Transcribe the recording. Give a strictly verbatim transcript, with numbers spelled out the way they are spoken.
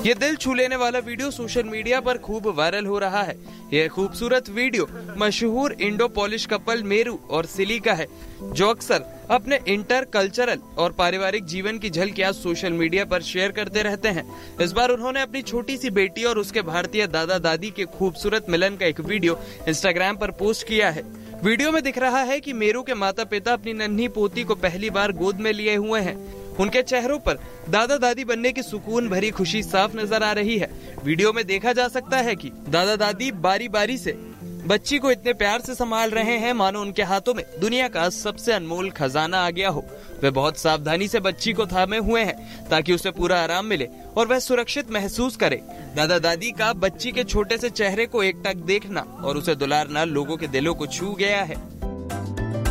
ये दिल छू लेने वाला वीडियो सोशल मीडिया पर खूब वायरल हो रहा है। यह खूबसूरत वीडियो मशहूर इंडो पोलिश कपल मेरू और सिली का है, जो अक्सर अपने इंटर कल्चरल और पारिवारिक जीवन की झलकियां सोशल मीडिया पर शेयर करते रहते हैं। इस बार उन्होंने अपनी छोटी सी बेटी और उसके भारतीय दादा दादी के खूबसूरत मिलन का एक वीडियो इंस्टाग्राम पर पोस्ट किया है। वीडियो में दिख रहा है कि मेरू के माता पिता अपनी नन्ही पोती को पहली बार गोद में लिए हुए हैं। उनके चेहरों पर दादा दादी बनने की सुकून भरी खुशी साफ नजर आ रही है। वीडियो में देखा जा सकता है कि दादा दादी बारी बारी से बच्ची को इतने प्यार से संभाल रहे हैं मानो उनके हाथों में दुनिया का सबसे अनमोल खजाना आ गया हो। वे बहुत सावधानी से बच्ची को थामे हुए हैं ताकि उसे पूरा आराम मिले और वह सुरक्षित महसूस करे। दादा दादी का बच्ची के छोटे से चेहरे को एकटक देखना और उसे दुलारना लोगों के दिलों को छू गया है।